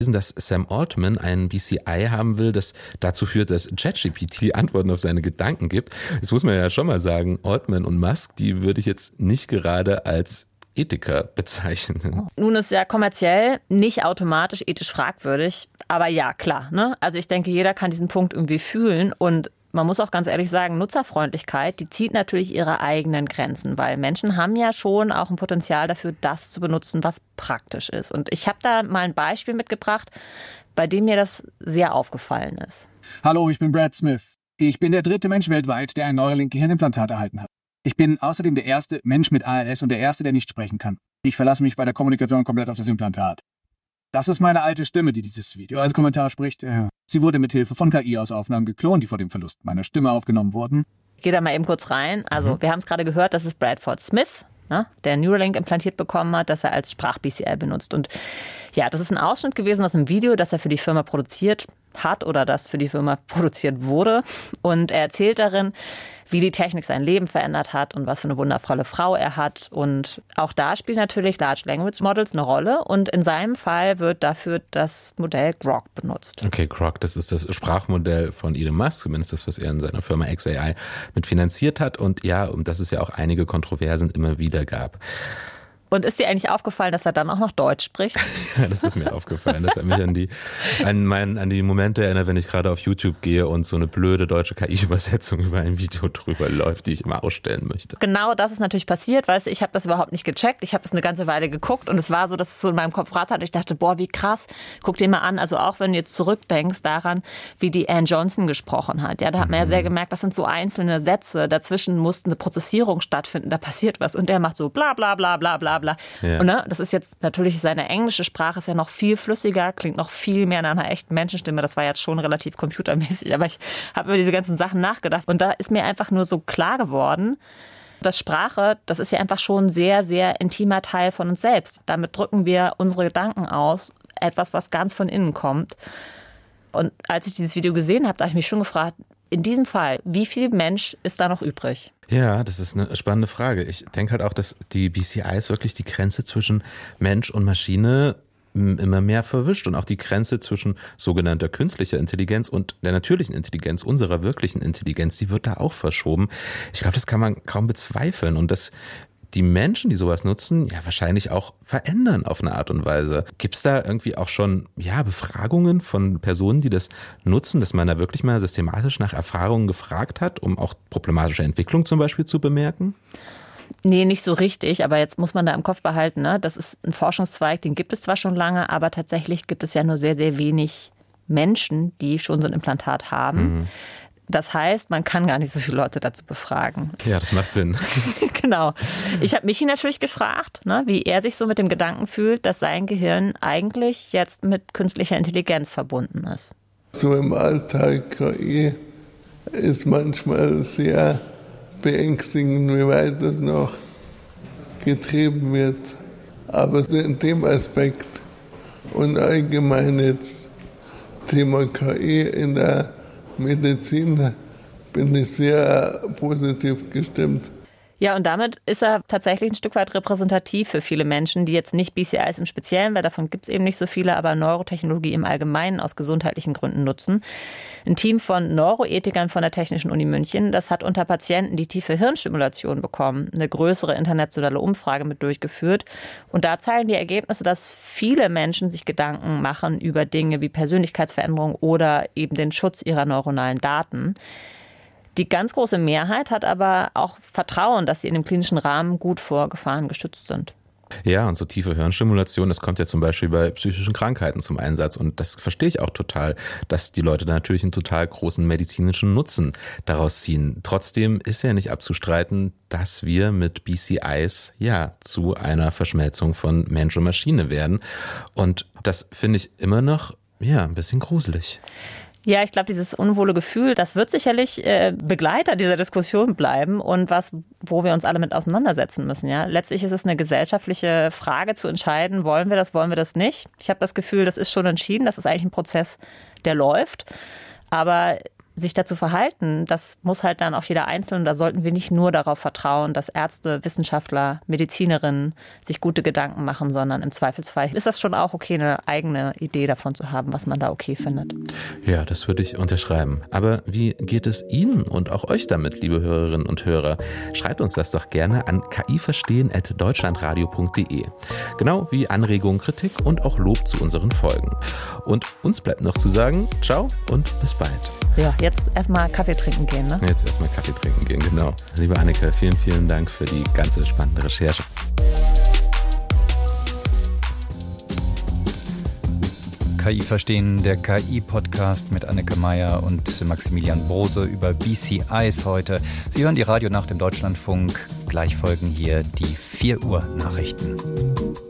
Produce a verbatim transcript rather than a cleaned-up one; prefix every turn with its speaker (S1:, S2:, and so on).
S1: dass Sam Altman ein B C I haben will, das dazu führt, dass ChatGPT Antworten auf seine Gedanken gibt. Das muss man ja schon mal sagen, Altman und Musk, die würde ich jetzt nicht gerade als Ethiker bezeichnen.
S2: Nun ist ja kommerziell nicht automatisch ethisch fragwürdig, aber ja, klar, ne? Also ich denke, jeder kann diesen Punkt irgendwie fühlen und man muss auch ganz ehrlich sagen, Nutzerfreundlichkeit, die zieht natürlich ihre eigenen Grenzen, weil Menschen haben ja schon auch ein Potenzial dafür, das zu benutzen, was praktisch ist. Und ich habe da mal ein Beispiel mitgebracht, bei dem mir das sehr aufgefallen ist.
S3: Hallo, ich bin Brad Smith. Ich bin der dritte Mensch weltweit, der ein Neuralink-Gehirnimplantat erhalten hat. Ich bin außerdem der erste Mensch mit A L S und der erste, der nicht sprechen kann. Ich verlasse mich bei der Kommunikation komplett auf das Implantat. Das ist meine alte Stimme, die dieses Video als Kommentar spricht. Sie wurde mit Hilfe von K I aus Aufnahmen geklont, die vor dem Verlust meiner Stimme aufgenommen wurden.
S2: Ich gehe da mal eben kurz rein. Also mhm. wir haben es gerade gehört, das ist Bradford Smith, ne, der Neuralink implantiert bekommen hat, das er als Sprach-B C I benutzt. Und ja, das ist ein Ausschnitt gewesen aus einem Video, das er für die Firma produziert hat oder das für die Firma produziert wurde. Und er erzählt darin, wie die Technik sein Leben verändert hat und was für eine wundervolle Frau er hat. Und auch da spielen natürlich Large Language Models eine Rolle. Und in seinem Fall wird dafür das Modell Grok benutzt.
S1: Okay, Grok, das ist das Sprachmodell von Elon Musk, zumindest das, was er in seiner Firma X A I mitfinanziert hat. Und ja, um das es ja auch einige Kontroversen immer wieder gab.
S2: Und ist dir eigentlich aufgefallen, dass er dann auch noch Deutsch spricht?
S1: Ja, das ist mir aufgefallen. Das hat mich an die, an, mein, an die Momente erinnert, wenn ich gerade auf YouTube gehe und so eine blöde deutsche K I-Übersetzung über ein Video drüber läuft, die ich immer ausstellen möchte.
S2: Genau das ist natürlich passiert, weißt du, ich habe das überhaupt nicht gecheckt. Ich habe das eine ganze Weile geguckt und es war so, dass es so in meinem Kopf rattert. Ich dachte, boah, wie krass. Guck dir mal an, also auch wenn du jetzt zurückdenkst daran, wie die Ann Johnson gesprochen hat. Ja, da hat man ja sehr gemerkt, das sind so einzelne Sätze. Dazwischen musste eine Prozessierung stattfinden, da passiert was. Und der macht so bla bla bla bla bla bla. Ja. Und ne, das ist jetzt natürlich, seine englische Sprache ist ja noch viel flüssiger, klingt noch viel mehr nach einer echten Menschenstimme. Das war jetzt schon relativ computermäßig, aber ich habe über diese ganzen Sachen nachgedacht. Und da ist mir einfach nur so klar geworden, dass Sprache, das ist ja einfach schon ein sehr, sehr intimer Teil von uns selbst. Damit drücken wir unsere Gedanken aus, etwas, was ganz von innen kommt. Und als ich dieses Video gesehen habe, da habe ich mich schon gefragt, in diesem Fall, wie viel Mensch ist da noch übrig?
S1: Ja, das ist eine spannende Frage. Ich denke halt auch, dass die B C Is wirklich die Grenze zwischen Mensch und Maschine immer mehr verwischt und auch die Grenze zwischen sogenannter künstlicher Intelligenz und der natürlichen Intelligenz, unserer wirklichen Intelligenz, die wird da auch verschoben. Ich glaube, das kann man kaum bezweifeln und das die Menschen, die sowas nutzen, ja wahrscheinlich auch verändern auf eine Art und Weise. Gibt es da irgendwie auch schon ja Befragungen von Personen, die das nutzen, dass man da wirklich mal systematisch nach Erfahrungen gefragt hat, um auch problematische Entwicklung zum Beispiel zu bemerken?
S2: Nee, nicht so richtig, aber jetzt muss man da im Kopf behalten, ne? Das ist ein Forschungszweig, den gibt es zwar schon lange, aber tatsächlich gibt es ja nur sehr, sehr wenig Menschen, die schon so ein Implantat haben. Mhm. Das heißt, man kann gar nicht so viele Leute dazu befragen.
S1: Ja, das macht Sinn.
S2: Genau. Ich habe Michi natürlich gefragt, ne, wie er sich so mit dem Gedanken fühlt, dass sein Gehirn eigentlich jetzt mit künstlicher Intelligenz verbunden ist.
S4: So im Alltag K I ist manchmal sehr beängstigend, wie weit das noch getrieben wird. Aber so in dem Aspekt und allgemein jetzt Thema K I in der Medizin bin ich sehr positiv gestimmt.
S2: Ja, und damit ist er tatsächlich ein Stück weit repräsentativ für viele Menschen, die jetzt nicht B C Is im Speziellen, weil davon gibt es eben nicht so viele, aber Neurotechnologie im Allgemeinen aus gesundheitlichen Gründen nutzen. Ein Team von Neuroethikern von der Technischen Uni München, das hat unter Patienten die tiefe Hirnstimulation bekommen, eine größere internationale Umfrage mit durchgeführt. Und da zeigen die Ergebnisse, dass viele Menschen sich Gedanken machen über Dinge wie Persönlichkeitsveränderung oder eben den Schutz ihrer neuronalen Daten. Die ganz große Mehrheit hat aber auch Vertrauen, dass sie in dem klinischen Rahmen gut vor Gefahren geschützt sind.
S1: Ja, und so tiefe Hirnstimulation, das kommt ja zum Beispiel bei psychischen Krankheiten zum Einsatz. Und das verstehe ich auch total, dass die Leute da natürlich einen total großen medizinischen Nutzen daraus ziehen. Trotzdem ist ja nicht abzustreiten, dass wir mit B C Is ja zu einer Verschmelzung von Mensch und Maschine werden. Und das finde ich immer noch ja ein bisschen gruselig.
S2: Ja, ich glaube, dieses unwohle Gefühl, das wird sicherlich äh, Begleiter dieser Diskussion bleiben und was, wo wir uns alle mit auseinandersetzen müssen. Ja, letztlich ist es eine gesellschaftliche Frage zu entscheiden, wollen wir das, wollen wir das nicht. Ich habe das Gefühl, das ist schon entschieden, das ist eigentlich ein Prozess, der läuft. Aber sich dazu verhalten, das muss halt dann auch jeder Einzelne. Da sollten wir nicht nur darauf vertrauen, dass Ärzte, Wissenschaftler, Medizinerinnen sich gute Gedanken machen, sondern im Zweifelsfall ist das schon auch okay, eine eigene Idee davon zu haben, was man da okay findet.
S1: Ja, das würde ich unterschreiben. Aber wie geht es Ihnen und auch euch damit, liebe Hörerinnen und Hörer? Schreibt uns das doch gerne an k i verstehen at deutschlandradio punkt d e. Genau wie Anregungen, Kritik und auch Lob zu unseren Folgen. Und uns bleibt noch zu sagen, ciao und bis bald.
S2: Ja, jetzt erstmal Kaffee trinken gehen, ne?
S1: Jetzt erstmal Kaffee trinken gehen, genau. Liebe Anneke, vielen, vielen Dank für die ganze spannende Recherche.
S5: K I verstehen, der K I-Podcast mit Anneke Meyer und Maximilian Brose über B C Eyes heute. Sie hören die Radio nach dem Deutschlandfunk. Gleich folgen hier die vier Uhr Nachrichten.